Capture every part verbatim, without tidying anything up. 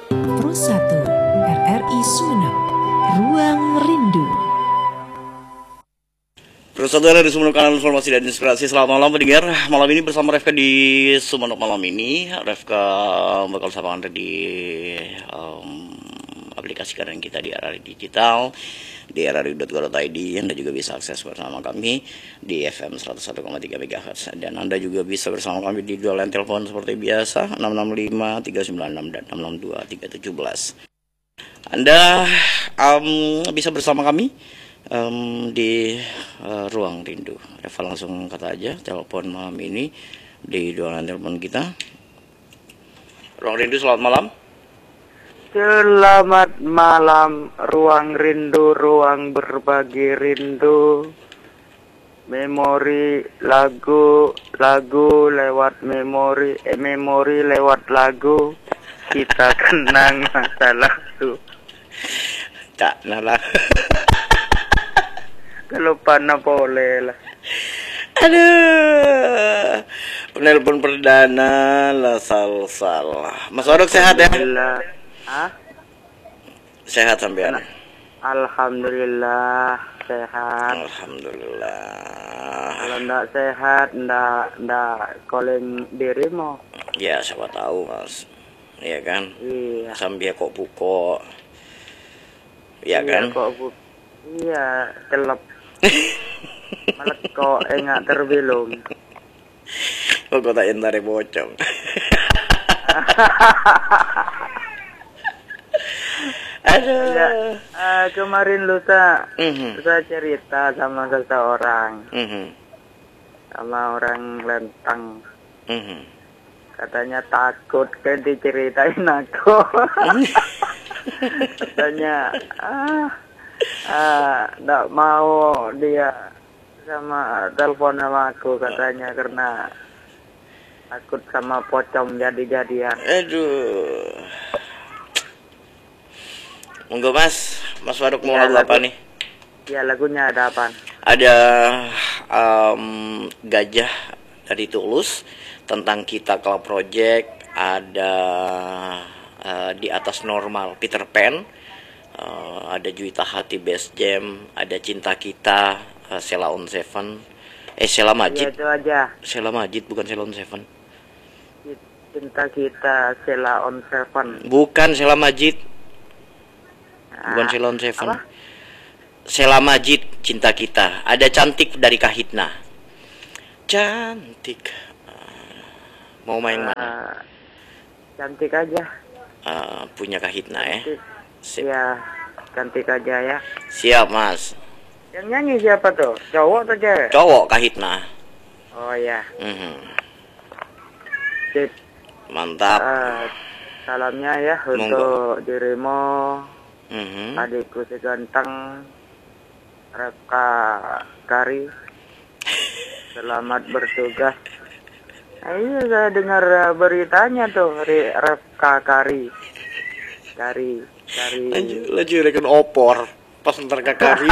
Pro satu R R I Sumeneb, Ruang Rindu. Pro satu R R I Sumeneb, kanal informasi dan inspirasi. Selamat malam pendengar. Malam ini bersama Refka di Sumeneb malam ini. Refka bakal sapa Anda di um, aplikasi kanan kita di R R I Digital, di r r i dot go dot i d. Anda juga bisa akses bersama kami di F M seratus satu koma tiga megahertz, dan Anda juga bisa bersama kami di dua line telepon seperti biasa, enam enam lima tiga sembilan enam dan enam enam dua tiga tujuh belas. Anda um, bisa bersama kami um, di uh, Ruang Rindu. Reva langsung kata aja telepon malam ini di dua line telepon kita. Ruang Rindu, selamat malam. Selamat malam, Ruang Rindu, ruang berbagi rindu. Memori lagu, lagu lewat memori, eh, memori lewat lagu. Kita kenang masa lalu. Tak nalah. Kelupaan apa boleh lah. Aduh, penelpon perdana lah, salah. Mas Odok sehat ya? Hah? Sehat sampean? Alhamdulillah sehat. Alhamdulillah. Kalau ndak sehat, ndak ndak calling dirimu. Ya siapa tahu Mas, iya kan? Iya. Sambil kok buko, iya kan? Iya, kok bu iya celep. Malah kok enggak terbilung. Kok kok tak entare bocong. Aduh. Ya, uh, kemarin lusa Mhm. saya cerita sama seseorang, Mhm. sama orang Lentang. Mhm. Katanya takut kan diceritain aku. Katanya ah, ah, nggak mau dia sama telepon sama aku katanya karena takut sama pocong jadi-jadian. Aduh. Monggo Mas, Mas Waduk mau Ya, lagu lagu- apa nih? Ya lagunya ada apa? Ada um, Gajah dari Tulus, tentang Kita Club Project, ada uh, Di Atas Normal Peter Pan, uh, ada Juwita Hati Best Jam, ada Cinta Kita, uh, Sheila on Seven, eh Sheila Ya Majid, itu aja. Sheila Majid bukan Sheila on Seven, Cinta Kita, Sheila on Seven. bukan Sheila Majid, bukan Ah, Sheila on Seven, apa? Sheila Majid, Cinta Kita. Ada Cantik dari Kahitna. Cantik. Mau main mana? Ah, cantik aja. Uh, punya Kahitna ya. Cantik. Sip. Ya, cantik aja ya. Siap Mas. Yang nyanyi siapa tuh? Cowok atau cewek? Cowok Kahitna. Oh ya, Mhm. sip. Mantap. Ah, salamnya ya Monggo. untuk dirimu, Mhm. adikku si ganteng, Refka Kari. Selamat bertugas. Nah, iya, saya dengar uh, beritanya tuh, Re- Refka Kari. Kari, Kari. Lanjut, lanjut rekan opor. Pas ntar kakari.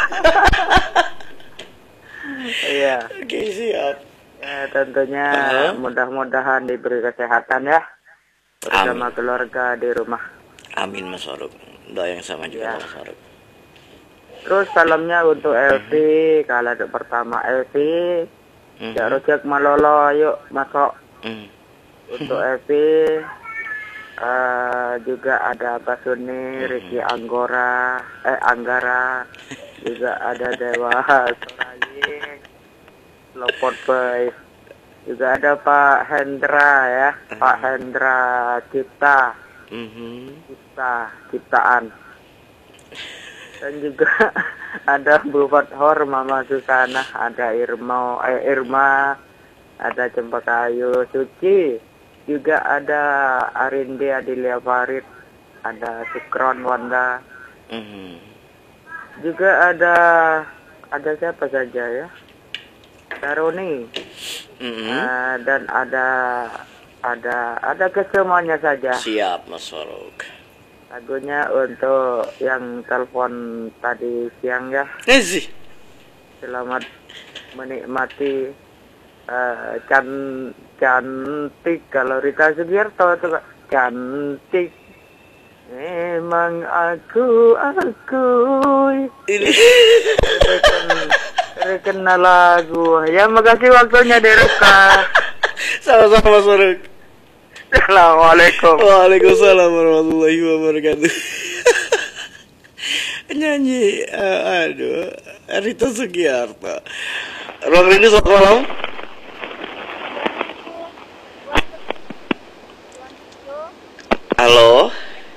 Iya, Oke siap. ya, tentunya Aha. mudah-mudahan diberi kesehatan ya bersama Amin. keluarga di rumah. Amin Mas Waruk. Doa yang sama juga Ya. Mas Waruk. Terus salamnya untuk Elvi, kalau ada pertama Elvi, Mhm. ya rojak malolo, yuk masuk. Mhm. Untuk Elvi, eh, juga ada Basuni, Ricky Anggora, eh Anggara, juga ada Dewa Sorayi, Lopot Boy, juga ada Pak Hendra ya, Pak Hendra Cipta, Mhm. Cipta, Ciptaan. Dan juga ada Bu Fathor, Mama Susana, ada Irma, eh, Irma, ada Cempakayu Suci, juga ada Arindi Adilia Farid, ada Sukron Wanda, Mhm. juga ada ada siapa saja ya, Taruni, Mhm. eh, dan ada ada ada kesemuanya saja. Siap Mas Waruk. Lagunya untuk yang telepon tadi siang ya. Ezi. Selamat menikmati uh, can cantik kalau Rita Sugiarto itu Kak. Cantik Memang aku akui Ini terkenal lagu. Ya, makasih waktunya Dereka. sama-sama Mas Faruk. Assalamualaikum. Waalaikumsalam warahmatullahi wabarakatuh. Nyanyi, uh, aduh, Rita Sugiarto. Ruang Rindu, selamat malam. Halo.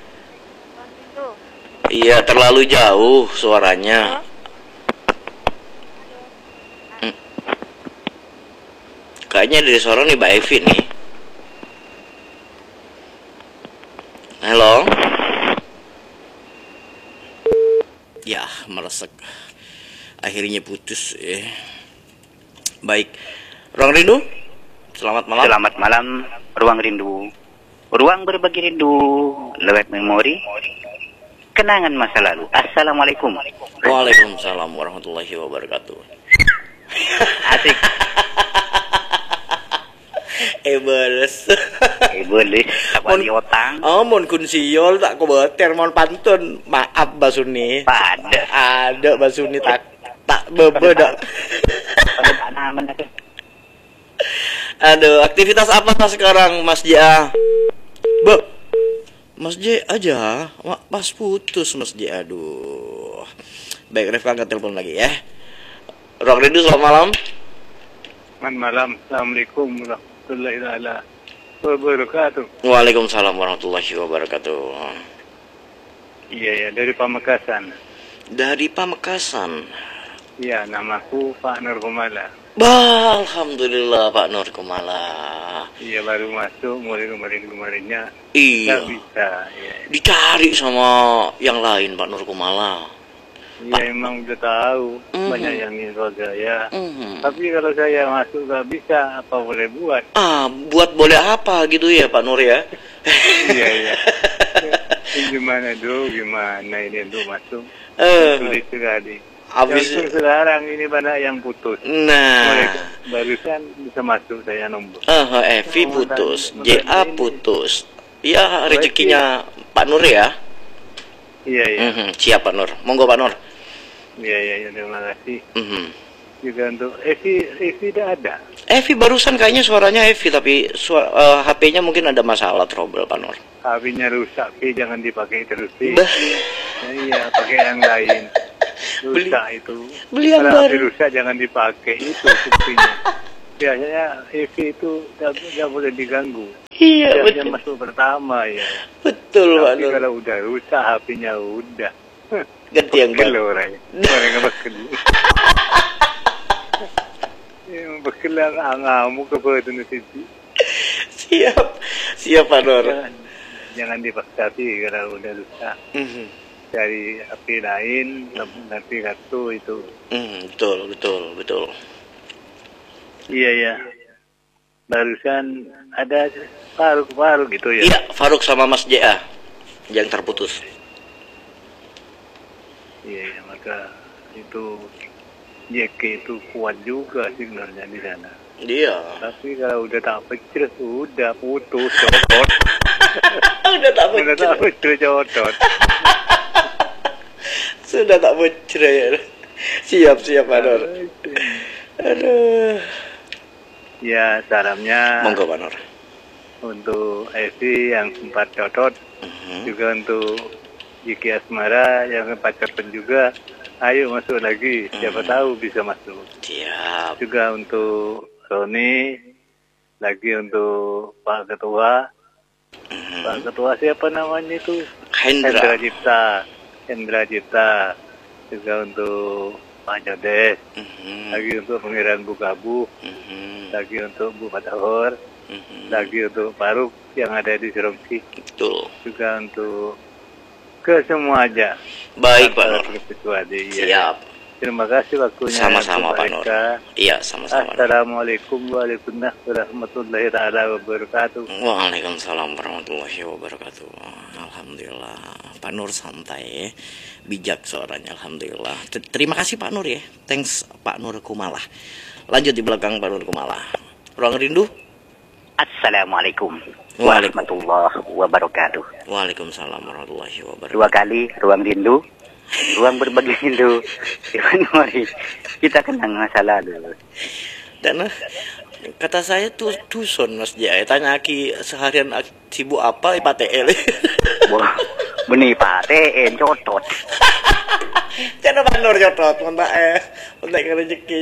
Iya, terlalu jauh suaranya. Hmm. Kayaknya dari suara nih Mbak Evi nih. Halo. Ya, meresek. Akhirnya putus. Eh. Baik. Ruang Rindu. Selamat malam. Selamat malam, Ruang Rindu. Ruang berbagi rindu lewat memori. Kenangan masa lalu. Assalamualaikum. Waalaikumsalam warahmatullahi wabarakatuh. Asik. Eh beres. Eh boleh. Apa di otang? Oh, mon kun siol tak kebeter mon pantun. Maaf Basuni. Pada. Ada Basuni tak tak bebe dak. Pada tak naman na. Aduh, aktivitas apa sekarang Mas Ja? Be. Mas J aja, Wah, pas putus Mas J, aduh. Baik, Rifka angkat telepon lagi ya. Ruang Rindu, selamat malam. Selamat malam. Assalamualaikum warahmatullahi wabarakatuh. Waalaikumsalam warahmatullahi wabarakatuh. Iya ya, dari Pamekasan. Dari Pamekasan. Iya, namaku Pak Nur Kumala. Bah, alhamdulillah Pak Nur Kumala. Iya, baru masuk mulai kemarin-kemarinnya. Iya. Nggak bisa. Iya, Dicari sama yang lain Pak Nur Kumala. iya emang udah tahu Mhm. banyak yang info saya. Mhm. Tapi kalau saya masuk nggak bisa, apa boleh buat? Ah, buat boleh apa gitu ya Pak Nur ya? Iya iya. Gimana dulu, gimana ini untuk masuk? Eh, Sulit sekali. habis Yang sekarang ini banyak yang putus. nah. Mereka barusan bisa masuk saya nombor. Eh, Evi putus, J A putus. Ya rezekinya Pak Nur ya. Iya iya. Mhm, siap Pak Nur. Monggo Pak Nur. Iya iya ya, terima kasih. Mhm. Juga untuk Evi, Evi tidak ada. Evi barusan kayaknya suaranya Evi tapi suara, eh, H P-nya mungkin ada masalah trouble Pak Nur. H P-nya rusak, Pi, jangan dipakai terus, Pi. Bah. Ya, iya, pakai yang lain. Beli- Rusak itu. beli yang Kalau H P baru. rusak jangan dipakai, itu buktinya. Biasanya Evi itu tidak boleh diganggu. Iya Biasanya betul. masuk pertama ya. Betul Pak Tapi Nur. kalau udah rusak H P-nya udah. Ganti yang Bekel baru. orang. Orang yang bekel. Yang bekel yang angamu ke bawah Siti. Siap. Siap Pak Nur. Jangan, jangan dipaksa Pi, kalau udah rusak. Mhm. Cari H P lain, nanti kartu itu. Mhm, betul, betul, betul. Iya ya. Barusan ada Faruk-Faruk gitu ya. Iya, Faruk sama Mas J A yang terputus. Iya ya, maka itu Y K itu kuat juga signalnya di sana. Iya. Tapi kalau udah tak pecah, udah putus, codot. Udah tak Udah tak becre. pecah, codot. Sudah tak becre ya. Siap, siap Pak Nur. Aduh. Ya, salamnya Monggo Pak Nur. untuk Evi yang sempat codot, Mhm. juga untuk Yiki Asmara yang pacaran juga. Ayo masuk lagi, siapa Hmm. tahu bisa masuk. Siap. Juga untuk Roni, lagi untuk Pak Ketua. Mhm. Pak Ketua siapa namanya itu? Hendra. Hendra Cipta. Hendra Cipta. Juga untuk Pak Jodes. Mhm. Lagi untuk Pangeran Bukabu. Mhm. Lagi untuk Bu Fatahor. Mhm. Lagi untuk Faruk yang ada di Serongsi. Betul. Juga untuk ke semua aja. Baik Pak Nur. Ketua di, iya. Siap. Terima kasih waktunya. Sama-sama untuk Pak Nur. mereka. Iya, sama-sama. Pak Nur. Assalamualaikum warahmatullahi taala wabarakatuh. Waalaikumsalam warahmatullahi wabarakatuh. Alhamdulillah Pak Nur santai, bijak suaranya. Alhamdulillah. T- Terima kasih Pak Nur ya. Thanks Pak Nur Kumala. Lanjut di belakang Pak Nur Kumala. Ruang Rindu. Assalamualaikum Waalaikumsalam. warahmatullahi wabarakatuh. Waalaikumsalam warahmatullahi wabarakatuh. Dua kali ruang rindu, ruang berbagi rindu. Mari kita kenang masa lalu. Dan eh, kata saya tuh tuson Mas Jaya. Tanya Aki seharian Aki sibuk apa ipa T L. Wah, benih paten cotot. Jangan manor jotot, montak eh, montak ke rezeki.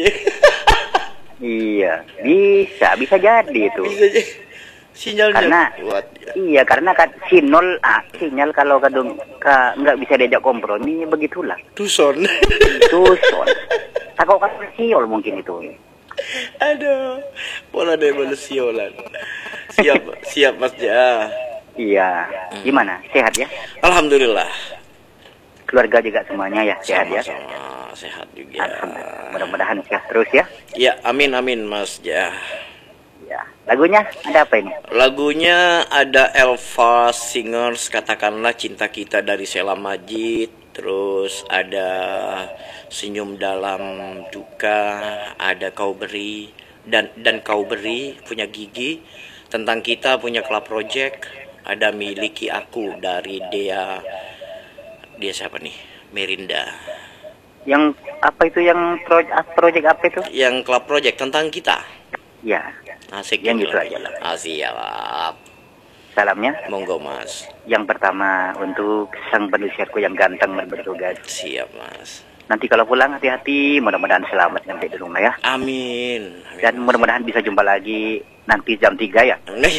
Iya, bisa, bisa jadi itu. Bisa aja. Sinyalnya Karena kuat. iya, karena kan sinyal ah, sinyal kalau kadung ka, nggak bisa diajak kompromi begitulah. Tuson. Tuson. Takut kan siol mungkin itu. Aduh, pola deh siolan. Siap, siap Mas Jaya. Iya. Gimana? Sehat ya? Alhamdulillah. Keluarga juga semuanya ya sehat ya? Sama-sama sehat juga. Alhamdulillah. Mudah-mudahan sehat terus ya. Ya, amin amin Mas Jaya. Ya. Lagunya ada apa ini? Lagunya ada Elva Singers, katakanlah cinta kita dari Sheila Majid. Terus ada Senyum Dalam Duka, ada Kau Beri dan dan Kau Beri punya Gigi, Tentang Kita punya Club Project, ada Miliki Aku dari Dea. Dia siapa nih? Merinda. Yang apa itu yang proyek project apa itu? Yang Club Project Tentang Kita. Ya. Asik Yang ini gitu lagunya. aja lah. Ah, siap. Salamnya Monggo Mas. yang pertama untuk sang pendusiarku yang ganteng dan bertugas. Siap Mas. Nanti kalau pulang hati-hati, mudah-mudahan selamat sampai di rumah ya. Amin. Amin. Dan mudah-mudahan bisa jumpa lagi nanti jam tiga ya.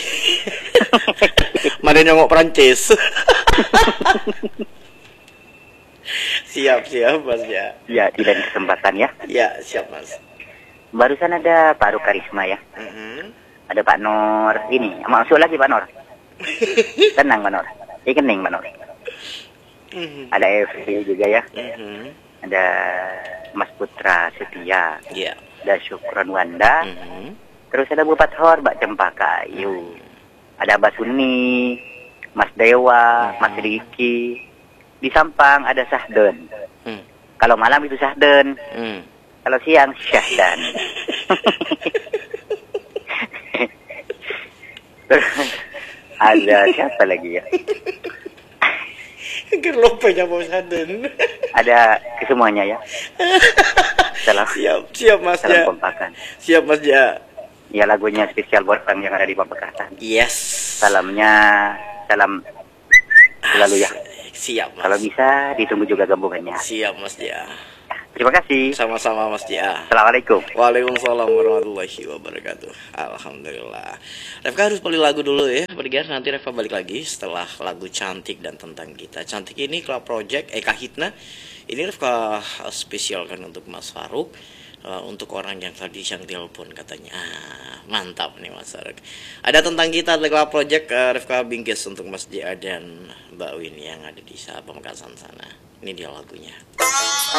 Mana nyongok Prancis. Siap, siap Mas ya. Ya, di lain kesempatan ya. Ya, siap Mas. Barusan ada Pak Ru Karisma ya. Mhm. Ada Pak Nur. Ini, masuk lagi Pak Nur. Tenang Pak Nur. Ikening Pak Nur. Mhm. Ada F V juga ya. Mhm. Ada Mas Putra Setia. Ya. Ada Syukron Wanda. Mhm. Terus ada Bupat Hor, Mbak Cempaka Ayu. Ada Abah Suni, Mas Dewa, Mas Riki. Di Sampang ada Sahden. Hmm. Kalau malam itu Sahden. Hmm. Kalau siang Syahdan. Ada siapa lagi ya? Gerlopenya mau saden. Ada kesemuanya ya. Salam. Siap, siap Mas Salam ya. kompakan. Siap Mas ya. Ya lagunya spesial buat orang yang ada di Pamekasan. Yes. Salamnya salam selalu ya. Siap Mas. Kalau bisa ditunggu juga gabungannya. Siap Mas ya. Terima kasih. Sama-sama Mas ya. Assalamualaikum. Waalaikumsalam warahmatullahi wabarakatuh. Alhamdulillah. Revka harus pilih lagu dulu ya. Bergegas nanti Revka balik lagi setelah lagu Cantik dan Tentang Kita. Cantik ini Club Project Eka Hitna. Ini Revka spesialkan untuk Mas Faruk. Uh, untuk orang yang tadi yang telepon katanya. Ah, mantap nih Mas Faruk. Ada Tentang Kita dari Club Project. uh, Revka bingkis untuk Mas J A dan Mbak Win yang ada di Pamekasan sana. Ini dia lagunya.